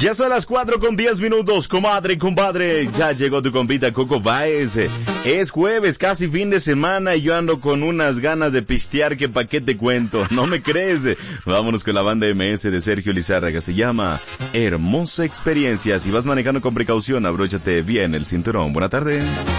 Ya son las 4:10, comadre y compadre. Ya llegó tu compita Coco Baez. Es jueves, casi fin de semana, y yo ando con unas ganas de pistear que pa' qué te cuento. ¿No me crees? Vámonos con la banda MS de Sergio Lizárraga. Se llama Hermosa Experiencia. Si vas manejando con precaución, abróchate bien el cinturón. Buena tarde.